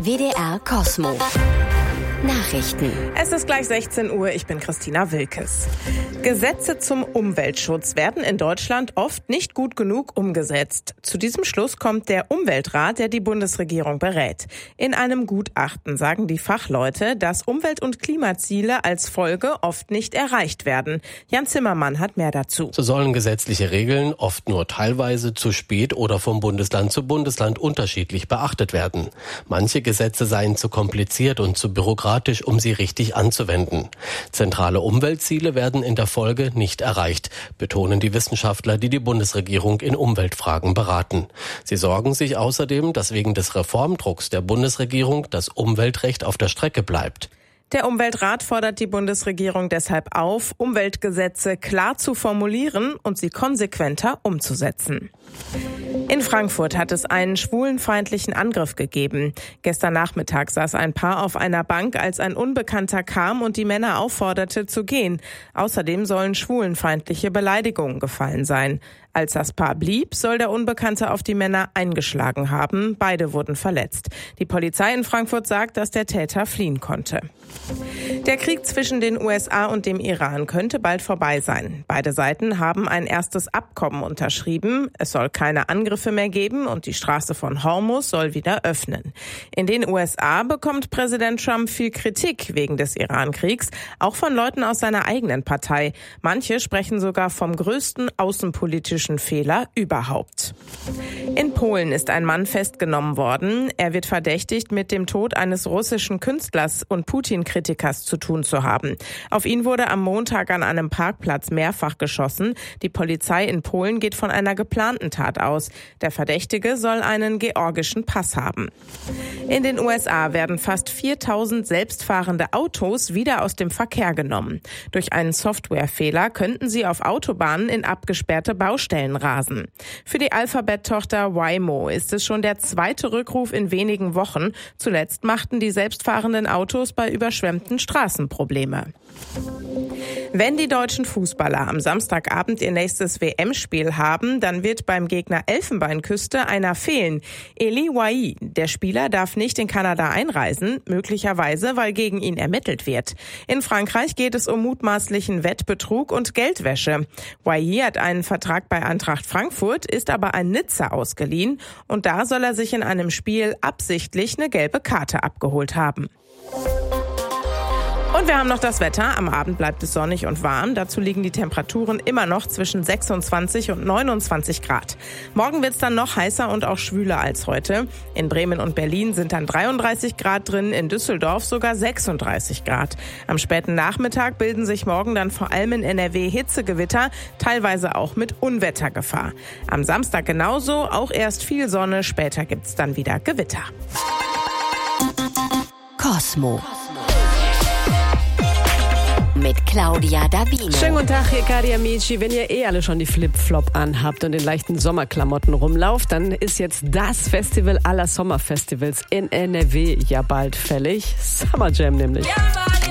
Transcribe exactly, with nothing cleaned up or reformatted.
W D R Kosmo. Nachrichten. Es ist gleich sechzehn Uhr, ich bin Christina Wilkes. Gesetze zum Umweltschutz werden in Deutschland oft nicht gut genug umgesetzt. Zu diesem Schluss kommt der Umweltrat, der die Bundesregierung berät. In einem Gutachten sagen die Fachleute, dass Umwelt- und Klimaziele als Folge oft nicht erreicht werden. Jan Zimmermann hat mehr dazu. So sollen gesetzliche Regeln oft nur teilweise, zu spät oder vom Bundesland zu Bundesland unterschiedlich beachtet werden. Manche Gesetze seien zu kompliziert und zu bürokratisch, um sie richtig anzuwenden. Zentrale Umweltziele werden in der Folge nicht erreicht, betonen die Wissenschaftler, die die Bundesregierung in Umweltfragen beraten. Sie sorgen sich außerdem, dass wegen des Reformdrucks der Bundesregierung das Umweltrecht auf der Strecke bleibt. Der Umweltrat fordert die Bundesregierung deshalb auf, Umweltgesetze klar zu formulieren und sie konsequenter umzusetzen. In Frankfurt hat es einen schwulenfeindlichen Angriff gegeben. Gestern Nachmittag saß ein Paar auf einer Bank, als ein Unbekannter kam und die Männer aufforderte zu gehen. Außerdem sollen schwulenfeindliche Beleidigungen gefallen sein. Als das Paar blieb, soll der Unbekannte auf die Männer eingeschlagen haben. Beide wurden verletzt. Die Polizei in Frankfurt sagt, dass der Täter fliehen konnte. Der Krieg zwischen den U S A und dem Iran könnte bald vorbei sein. Beide Seiten haben ein erstes Abkommen unterschrieben. Es soll keine Angriffe mehr geben und die Straße von Hormuz soll wieder öffnen. In den U S A bekommt Präsident Trump viel Kritik wegen des Iran-Kriegs, auch von Leuten aus seiner eigenen Partei. Manche sprechen sogar vom größten außenpolitischen Fehler überhaupt. In Polen ist ein Mann festgenommen worden. Er wird verdächtigt, mit dem Tod eines russischen Künstlers und Putin-Kritikers zu tun zu haben. Auf ihn wurde am Montag an einem Parkplatz mehrfach geschossen. Die Polizei in Polen geht von einer geplanten Tat aus. Der Verdächtige soll einen georgischen Pass haben. In den U S A werden fast viertausend selbstfahrende Autos wieder aus dem Verkehr genommen. Durch einen Softwarefehler könnten sie auf Autobahnen in abgesperrte Baustellen rasen. Für die Alphabet-Tochter Waymo ist es schon der zweite Rückruf in wenigen Wochen. Zuletzt machten die selbstfahrenden Autos bei überschwemmten Straßen Probleme. Wenn die deutschen Fußballer am Samstagabend ihr nächstes W M-Spiel haben, dann wird beim Gegner Elfenbeinküste einer fehlen. Eli Wahi, der Spieler, darf nicht in Kanada einreisen, möglicherweise, weil gegen ihn ermittelt wird. In Frankreich geht es um mutmaßlichen Wettbetrug und Geldwäsche. Wahi hat einen Vertrag bei Eintracht Frankfurt, ist aber an Nizza ausgeliehen und da soll er sich in einem Spiel absichtlich eine gelbe Karte abgeholt haben. Und wir haben noch das Wetter. Am Abend bleibt es sonnig und warm. Dazu liegen die Temperaturen immer noch zwischen sechsundzwanzig und neunundzwanzig Grad. Morgen wird es dann noch heißer und auch schwüler als heute. In Bremen und Berlin sind dann dreiunddreißig Grad drin, in Düsseldorf sogar sechsunddreißig Grad. Am späten Nachmittag bilden sich morgen dann vor allem in N R W Hitzegewitter, teilweise auch mit Unwettergefahr. Am Samstag genauso, auch erst viel Sonne, später gibt es dann wieder Gewitter. Kosmo. Mit Claudia Davino. Schönen guten Tag, hier cari amici. Wenn ihr eh alle schon die Flip-Flop anhabt und in leichten Sommerklamotten rumlauft, dann ist jetzt das Festival aller Sommerfestivals in N R W ja bald fällig. Summer Jam nämlich.